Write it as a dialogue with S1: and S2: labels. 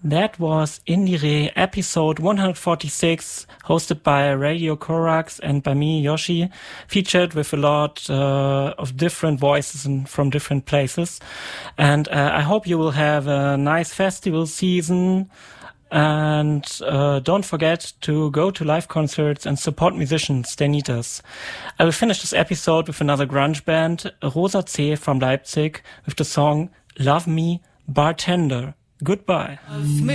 S1: That was Indire episode 146, hosted by Radio Korax and by me, Yoshi, featured with a lot of different voices from different places. And I hope you will have a nice festival season. And don't forget to go to live concerts and support musicians. They need us. I will finish this episode with another grunge band, Rosa C from Leipzig, with the song Love Me, Bartender. Goodbye.